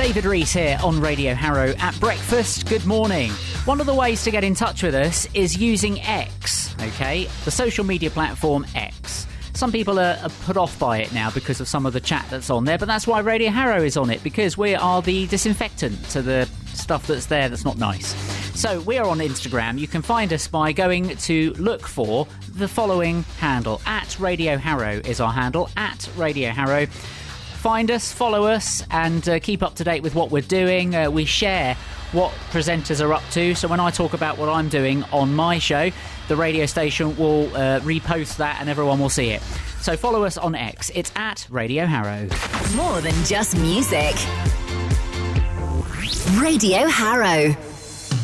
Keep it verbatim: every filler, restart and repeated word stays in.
David Rees here on Radio Harrow at breakfast. Good morning. One of the ways to get in touch with us is using X, okay? The social media platform X. Some people are, are put off by it now because of some of the chat that's on there, but that's why Radio Harrow is on it, because we are the disinfectant to the stuff that's there that's not nice. So we are on Instagram. You can find us by going to look for the following handle. At Radio Harrow is our handle, at Radio Harrow. Find us, follow us, and uh, keep up to date with what we're doing. Uh, we share what presenters are up to. So when I talk about what I'm doing on my show, the radio station will uh, repost that and everyone will see it. So follow us on X. It's at Radio Harrow. More than just music. Radio Harrow.